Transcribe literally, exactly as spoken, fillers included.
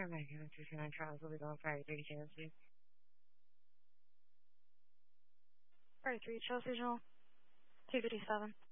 Megan, two two nine Charles, will be going for eight three Chelsea. Part three, Chelsea Joel, two fifty-seven.